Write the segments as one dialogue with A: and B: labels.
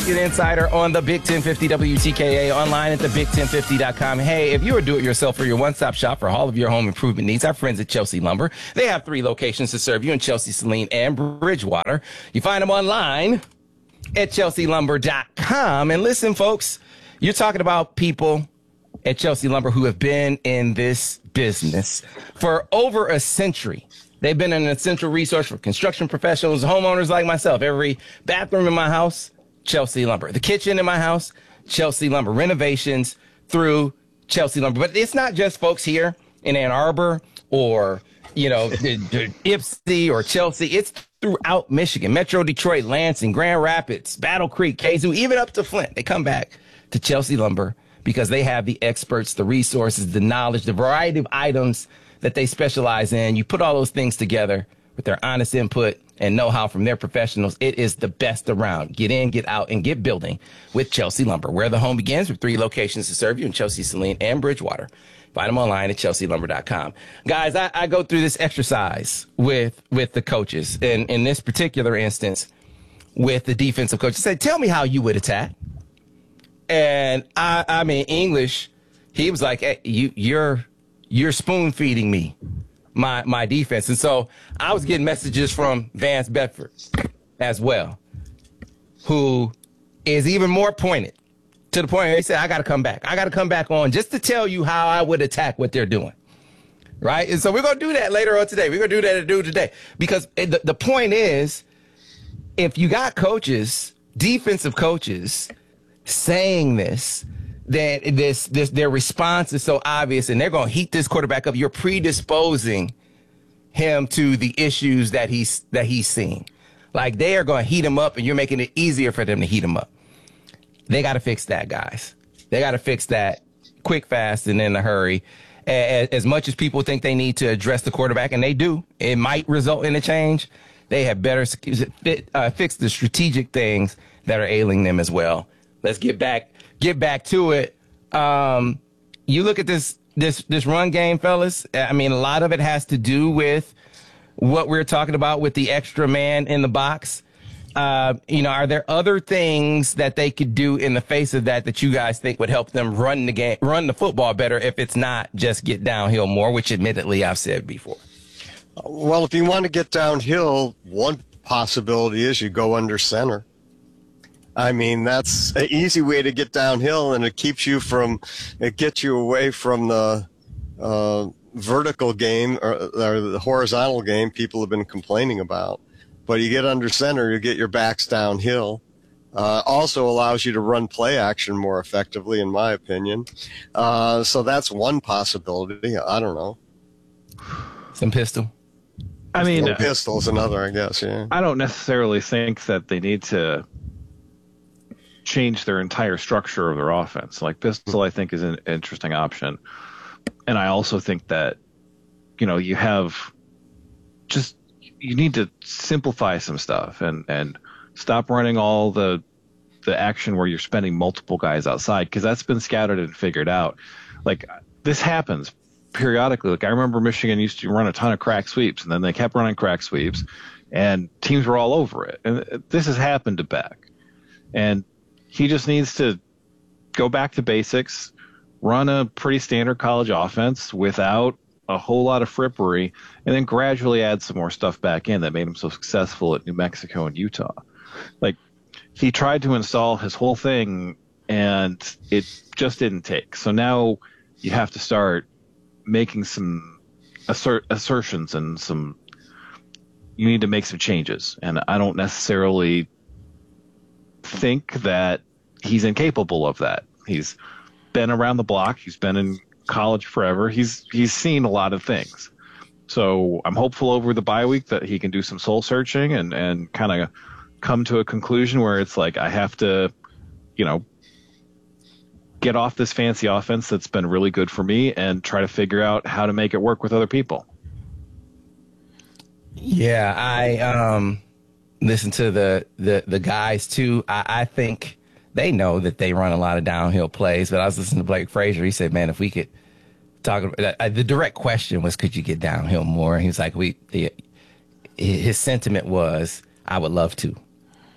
A: Basket Insider on the Big 1050 WTKA, online at thebig1050.com. Hey, if you're a do-it-yourself or your one-stop shop for all of your home improvement needs, our friends at Chelsea Lumber, they have 3 locations to serve you in Chelsea, Saline, and Bridgewater. You find them online at chelsealumber.com. And listen, folks, you're talking about people at Chelsea Lumber who have been in this business for over a century. They've been an essential resource for construction professionals, homeowners like myself. Every bathroom in my house, Chelsea Lumber. The kitchen in my house, Chelsea Lumber. Renovations through Chelsea Lumber. But it's not just folks here in Ann Arbor or, Ypsi or Chelsea. It's throughout Michigan, Metro Detroit, Lansing, Grand Rapids, Battle Creek, Kazoo, even up to Flint. They come back to Chelsea Lumber because they have the experts, the resources, the knowledge, the variety of items that they specialize in. You put all those things together with their honest input and know-how from their professionals. It is the best around. Get in, get out, and get building with Chelsea Lumber, where the home begins, with 3 locations to serve you in Chelsea, Saline, and Bridgewater. Find them online at chelsealumber.com. Guys, I go through this exercise with the coaches, and in this particular instance, with the defensive coach. I said, tell me how you would attack. And I mean, English, he was like, hey, you're spoon feeding me my defense. And so I was getting messages from Vance Bedford as well, who is even more pointed, to the point where he said, I got to come back. I got to come back on just to tell you how I would attack what they're doing. Right. And so we're going to do that later on today. We're going to do that today, because the point is, if you got coaches, defensive coaches, saying this, then their response is so obvious, and they're going to heat this quarterback up. You're predisposing him to the issues that he's seeing. Like, they are going to heat him up, and you're making it easier for them to heat him up. They got to fix that, guys. They got to fix that quick, fast, and in a hurry. As much as people think they need to address the quarterback, and they do, it might result in a change. They have better fix the strategic things that are ailing them as well. Let's get back to it. You look at this run game, fellas. I mean, a lot of it has to do with what we're talking about with the extra man in the box. Are there other things that they could do in the face of that you guys think would help them run the football better, if it's not just get downhill more, which admittedly I've said before?
B: Well, if you want to get downhill, one possibility is you go under center. I mean, that's an easy way to get downhill, and it gets you away from the vertical game or the horizontal game people have been complaining about. But you get under center, you get your backs downhill. Also allows you to run play action more effectively, in my opinion. So that's one possibility. I don't know.
A: Some pistol.
C: I mean,
B: pistol's another, I guess. Yeah.
C: I don't necessarily think that they need to change their entire structure of their offense. Like, pistol, I think, is an interesting option. And I also think that, you need to simplify some stuff and stop running all the action where you're spending multiple guys outside, because that's been scouted and figured out. Like, this happens periodically. Like, I remember Michigan used to run a ton of crack sweeps, and then they kept running crack sweeps, and teams were all over it. And this has happened to Beck. And he just needs to go back to basics, run a pretty standard college offense without a whole lot of frippery, and then gradually add some more stuff back in that made him so successful at New Mexico and Utah. Like, he tried to install his whole thing, and it just didn't take. So now you have to start making some assertions, and you need to make some changes. And I don't necessarily think that he's incapable of that. He's been around the block. He's been in college forever. He's seen a lot of things. So I'm hopeful over the bye week that he can do some soul searching and kind of come to a conclusion where it's like, I have to, get off this fancy offense that's been really good for me and try to figure out how to make it work with other people.
A: Yeah, I listen to the guys too. I think they know that they run a lot of downhill plays, but I was listening to Blake Frazier. He said, man, if we could talk about the direct question was, could you get downhill more? And he was like, his sentiment was, I would love to.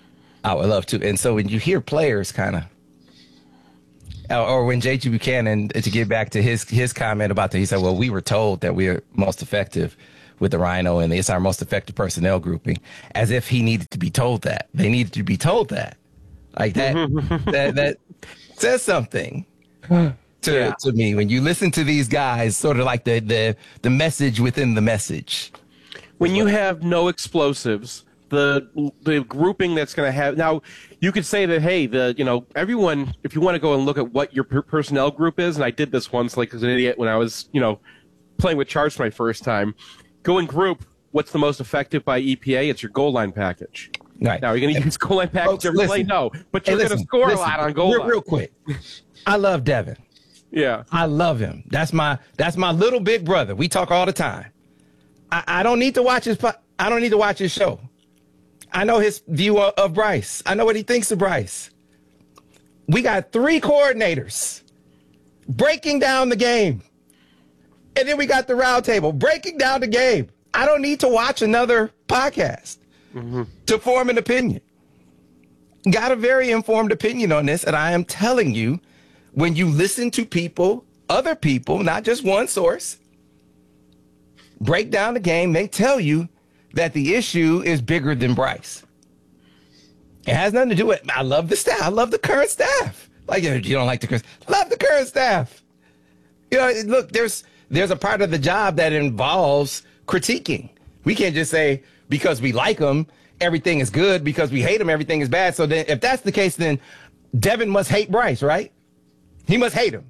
A: I would love to. And so when you hear players kind of, or when J.G. Buchanan, to get back to his comment about that, he said, well, we were told that we are most effective with the Rhino and it's our most effective personnel grouping, as if he needed to be told that. They needed to be told that. Like that, that says something to me when you listen to these guys, sort of like the message within the message.
D: When you have no explosives, the grouping that's going to have now, you could say that, hey, everyone, if you want to go and look at what your personnel group is, and I did this once like as an idiot when I was playing with charts for my first time, go and group what's the most effective by EPA. It's your goal line package.
A: Right.
D: Now, are you going to use goal line package every play? No, but you're going to score a lot on goal line.
A: Real quick, I love Devin.
D: Yeah,
A: I love him. That's my little big brother. We talk all the time. I don't need to watch his show. I know his view of Bryce. I know what he thinks of Bryce. We got 3 coordinators breaking down the game. And then we got the round table breaking down the game. I don't need to watch another podcast to form an opinion. Got a very informed opinion on this. And I am telling you, when you listen to people, other people, not just one source, break down the game, they tell you that the issue is bigger than Bryce. It has nothing to do with, I love the staff. I love the current staff. Like, you don't like the current, love the current staff. Look, there's a part of the job that involves critiquing. We can't just say because we like them, everything is good. Because we hate them, everything is bad. So then if that's the case, then Devin must hate Bryce, right? He must hate him.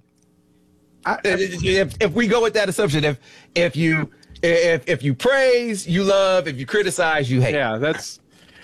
A: If we go with that assumption, if you praise, you love. If you criticize, you hate.
D: Yeah, that's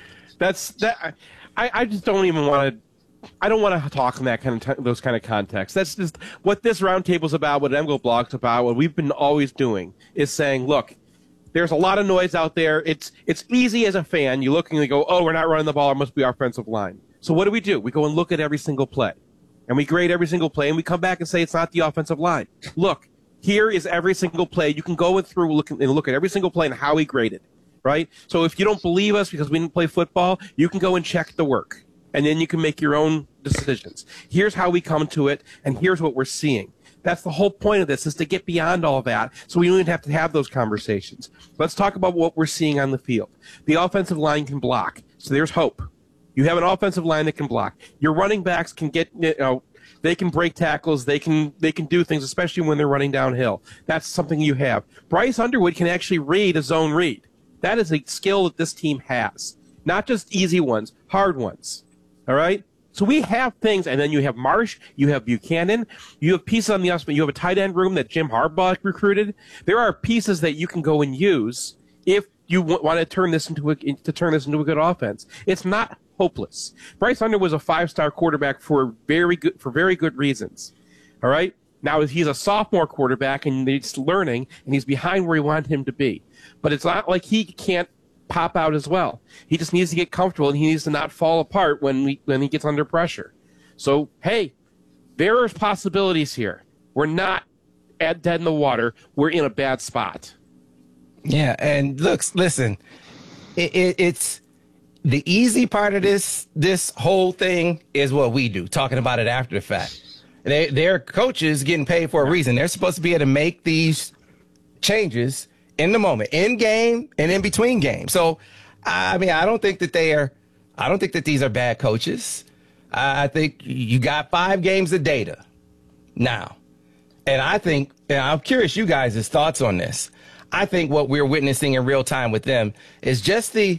D: that. I just don't even want to. I don't want to talk in that those kind of contexts. That's just what this roundtable's about. What MGO Blog's about. What we've been always doing is saying, look, there's a lot of noise out there. It's easy as a fan. You look and you go, oh, we're not running the ball. It must be our offensive line. So what do? We go and look at every single play, and we grade every single play, and we come back and say it's not the offensive line. Look. Here is every single play. You can go through look at every single play and how we graded, right? So if you don't believe us because we didn't play football, you can go and check the work, and then you can make your own decisions. Here's how we come to it, and here's what we're seeing. That's the whole point of this, is to get beyond all that, so we don't even have to have those conversations. Let's talk about what we're seeing on the field. The offensive line can block, so there's hope. You have an offensive line that can block. Your running backs can get, they can break tackles. They can do things, especially when they're running downhill. That's something you have. Bryce Underwood can actually read a zone read. That is a skill that this team has. Not just easy ones, hard ones. All right? So we have things, and then you have Marsh, you have Buchanan, you have pieces on the offense, you have a tight end room that Jim Harbaugh recruited. There are pieces that you can go and use if you want to turn this into a good offense. It's not hopeless. Bryce Underwood was a 5-star quarterback for very good reasons. All right? Now he's a sophomore quarterback and he's learning and he's behind where he wanted him to be. But it's not like he can't pop out as well. He just needs to get comfortable and he needs to not fall apart when he gets under pressure. So, hey, there are possibilities here. We're not dead in the water. We're in a bad spot.
A: Yeah, and listen, it's the easy part of this whole thing is what we do, talking about it after the fact. Their coaches getting paid for a reason. They're supposed to be able to make these changes in the moment, in game and in between games. So, I mean, I don't think that these are bad coaches. I think you got 5 games of data now. And I think, and I'm curious you guys' thoughts on this. I think what we're witnessing in real time with them is just the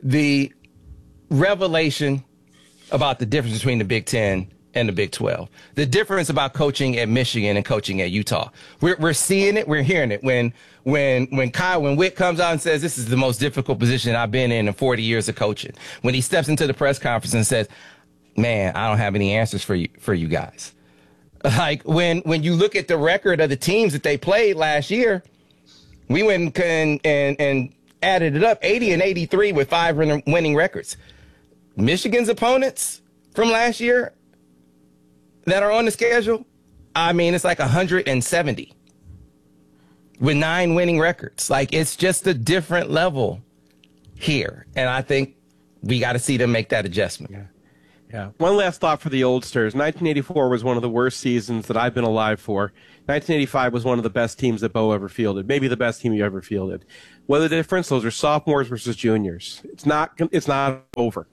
A: revelation about the difference between the Big Ten and the Big 12. The difference about coaching at Michigan and coaching at Utah. We're seeing it. We're hearing it. When Witt comes out and says, this is the most difficult position I've been in 40 years of coaching. When he steps into the press conference and says, man, I don't have any answers for you guys. Like when you look at the record of the teams that they played last year, we went and added it up, 80 and 83 with 5 winning records. Michigan's opponents from last year that are on the schedule, I mean, it's like 170 with 9 winning records. Like, it's just a different level here. And I think we got to see them make that adjustment.
D: Yeah. One last thought for the oldsters. 1984 was one of the worst seasons that I've been alive for. 1985 was one of the best teams that Bo ever fielded, maybe the best team you ever fielded. What are the difference? Those are sophomores versus juniors. It's not over.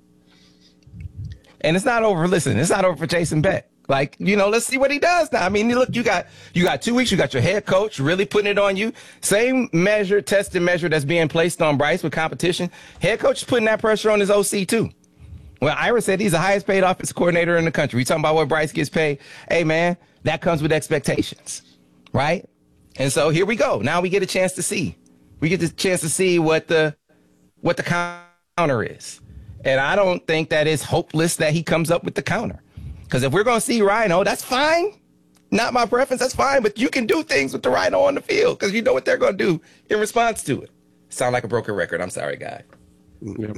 A: And it's not over. Listen, it's not over for Jason Beck. Like, let's see what he does now. I mean, look, you got 2 weeks. You got your head coach really putting it on you. Same measure, tested measure that's being placed on Bryce with competition. Head coach is putting that pressure on his OC too. Well, Ira said he's the highest paid offensive coordinator in the country. We talking about what Bryce gets paid. Hey, man, that comes with expectations, right? And so here we go. Now we get a chance to see. We get the chance to see what the counter is. And I don't think that it's hopeless that he comes up with the counter. Because if we're going to see Rhino, that's fine. Not my preference, that's fine. But you can do things with the Rhino on the field because you know what they're going to do in response to it. Sound like a broken record. I'm sorry, guy.
D: Yeah.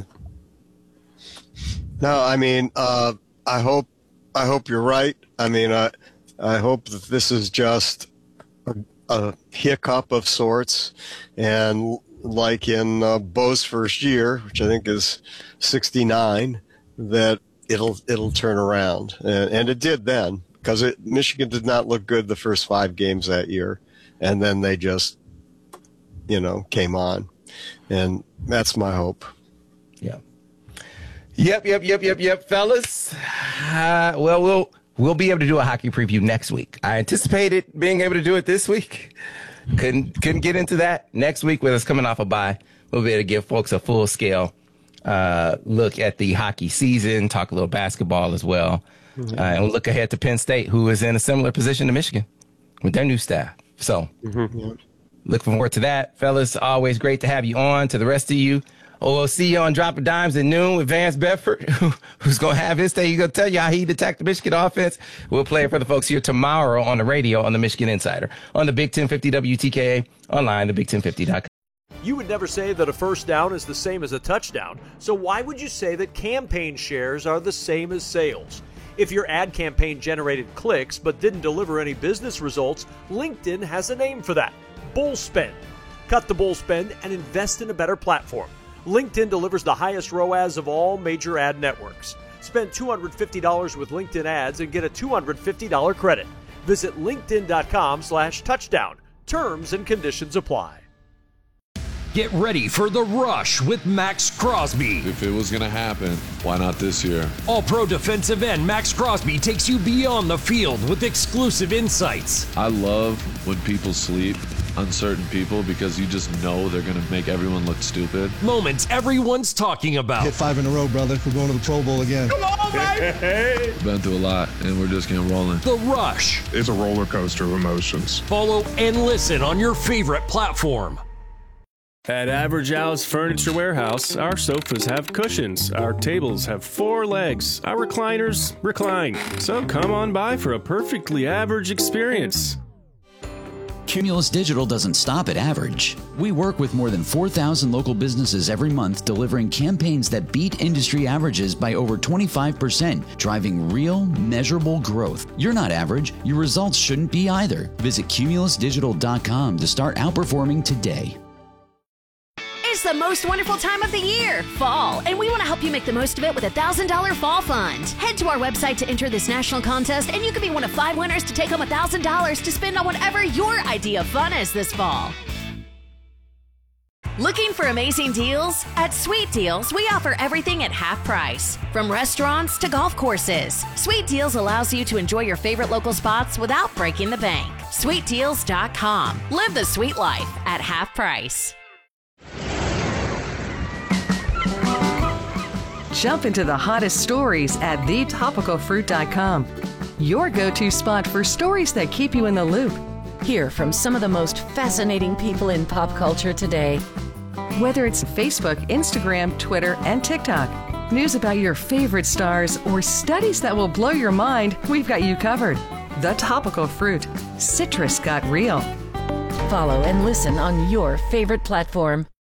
B: No, I mean, I hope you're right. I mean, I hope that this is just a hiccup of sorts, and like in Bo's first year, which I think is 69, that it'll turn around, and it did then, because Michigan did not look good the first 5 games that year, and then they just came on, and that's my hope.
A: Yeah. Yep, fellas. Well, we'll be able to do a hockey preview next week. I anticipated being able to do it this week. Couldn't get into that. Next week, with us coming off a bye, we'll be able to give folks a full scale look at the hockey season, talk a little basketball as well, and we'll look ahead to Penn State, who is in a similar position to Michigan with their new staff. So, look forward to that, fellas. Always great to have you on. To the rest of you. We'll see you on Drop of Dimes at noon with Vance Bedford, who's going to have his day. He's going to tell you how he'd attack the Michigan offense. We'll play it for the folks here tomorrow on the radio on the Michigan Insider, on the Big 1050 WTKA, online, the Big1050.com.
E: You would never say that a first down is the same as a touchdown, so why would you say that campaign shares are the same as sales? If your ad campaign generated clicks but didn't deliver any business results, LinkedIn has a name for that: bull spend. Cut the bull spend and invest in a better platform. LinkedIn delivers the highest ROAS of all major ad networks. Spend $250 with LinkedIn ads and get a $250 credit. Visit linkedin.com/touchdown. Terms and conditions apply.
F: Get ready for The Rush with Max Crosby.
G: If it was going to happen, why not this year?
F: All-pro defensive end Max Crosby takes you beyond the field with exclusive insights.
G: I love when people sleep on certain people because you just know they're going to make everyone look stupid.
F: Moments everyone's talking about.
H: Hit 5 in a row, brother. We're going to the Pro Bowl again.
F: Come on, baby!
G: We've been through a lot, and we're just getting rolling.
F: The Rush.
I: It's a roller coaster of emotions.
F: Follow and listen on your favorite platform.
J: At Average Al's Furniture Warehouse, our sofas have cushions, our tables have 4 legs, our recliners recline. So come on by for a perfectly average experience.
K: Cumulus Digital doesn't stop at average. We work with more than 4,000 local businesses every month, delivering campaigns that beat industry averages by over 25%, driving real, measurable growth. You're not average. Your results shouldn't be either. Visit cumulusdigital.com to start outperforming today.
L: It's the most wonderful time of the year, fall, and we want to help you make the most of it with a $1,000 fall fund. Head to our website to enter this national contest, and you could be one of 5 winners to take home $1,000 to spend on whatever your idea of fun is this fall. Looking for amazing deals? At Sweet Deals, we offer everything at half price, from restaurants to golf courses. Sweet Deals allows you to enjoy your favorite local spots without breaking the bank. SweetDeals.com. Live the sweet life at half price.
M: Jump into the hottest stories at thetopicalfruit.com. Your go-to spot for stories that keep you in the loop.
N: Hear from some of the most fascinating people in pop culture today.
M: Whether it's Facebook, Instagram, Twitter, and TikTok, news about your favorite stars, or studies that will blow your mind, we've got you covered. The Topical Fruit. Citrus got real.
N: Follow and listen on your favorite platform.